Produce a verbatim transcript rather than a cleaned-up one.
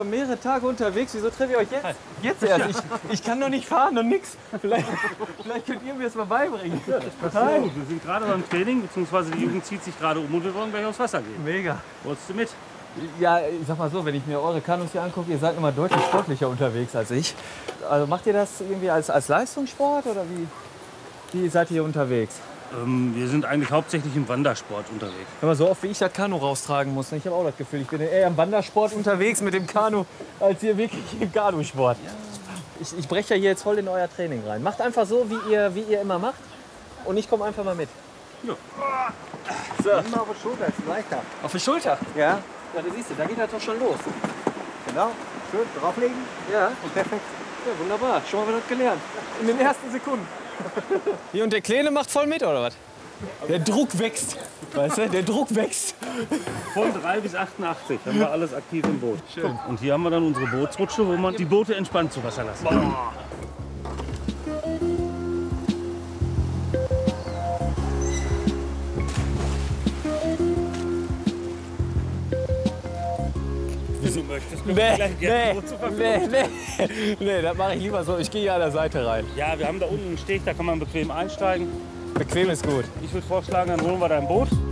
Mehrere Tage unterwegs, wieso trefft ihr euch jetzt? Jetzt erst? Ich, ich kann noch nicht fahren und nix. Vielleicht, vielleicht könnt ihr mir das mal beibringen. Ja, das passt gut. Wir sind gerade beim Training, beziehungsweise die Jugend zieht sich gerade um und wir wollen gleich aufs Wasser gehen. Mega. Wolltest du mit? Ja, ich sag mal so, wenn ich mir eure Kanus hier angucke, ihr seid immer deutlich sportlicher unterwegs als ich. Also macht ihr das irgendwie als, als Leistungssport oder wie, wie seid ihr hier unterwegs? Ähm, wir sind eigentlich hauptsächlich im Wandersport unterwegs. Wenn man so oft wie ich das Kanu raustragen muss, ne? Ich habe auch das Gefühl, ich bin eher im Wandersport unterwegs mit dem Kanu, als hier wirklich im Kanusport. Ja. Ich, ich breche ja hier jetzt voll in euer Training rein. Macht einfach so, wie ihr, wie ihr immer macht. Und ich komme einfach mal mit. Ja. So. Nimm mal auf die Schulter, ist leichter. Auf die Schulter? Ja. Ja, da siehst du, da geht das doch schon los. Genau. Schön drauflegen. Ja. Und perfekt. Ja, wunderbar. Schon mal wieder was gelernt. In den ersten Sekunden. Hier, und der Kleine macht voll mit, oder was? Der Druck wächst. Weißt du, der Druck wächst. Von drei bis achtundachtzig haben wir alles aktiv im Boot. Schön. Und hier haben wir dann unsere Bootsrutsche, wo man die Boote entspannt zu Wasser lassen kann. Wenn du möchtest, können wir Nee, gleich gerne nee, Boot zur Verfügung nee, stellen. nee, nee, das mache ich lieber so. Ich gehe hier an der Seite rein. Ja, wir haben da unten einen Steg, da kann man bequem einsteigen. Bequem ist gut. Ich würde vorschlagen, dann holen wir dein Boot.